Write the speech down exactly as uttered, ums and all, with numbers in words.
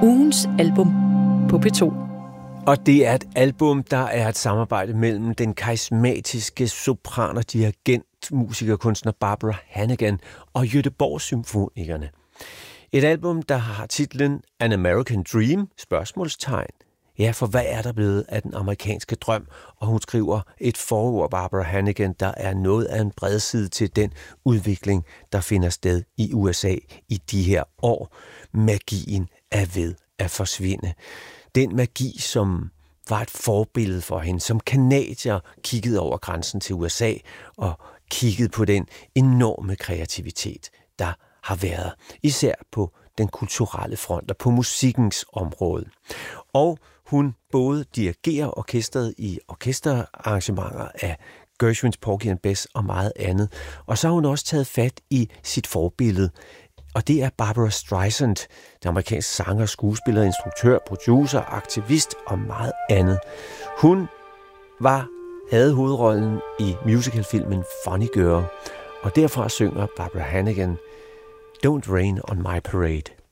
Ugens album på P to. Og det er et album, der er et samarbejde mellem den karismatiske sopran og dirigent, musikerkunstner Barbara Hannigan og Göteborgs Symfonikerne. Et album, der har titlen An American Dream? Spørgsmålstegn. Ja, for hvad er der blevet af den amerikanske drøm? Og hun skriver et forord, Barbara Hannigan, der er noget af en bredside til den udvikling, der finder sted i U S A i de her år. Magien er ved at forsvinde. Den magi, som var et forbillede for hende, som kanadier kiggede over grænsen til U S A og kiggede på den enorme kreativitet, der har været, især på den kulturelle front og på musikkens område. Og hun både dirigerer orkestret i orkesterarrangementer af Gershwins Porgy and Bess og meget andet. Og så har hun også taget fat i sit forbillede, og det er Barbra Streisand, den amerikanske sanger, skuespiller, instruktør, producer, aktivist og meget andet. Hun var, havde hovedrollen i musicalfilmen Funny Girl, og derfra synger Barbara Hannigan Don't Rain on My Parade.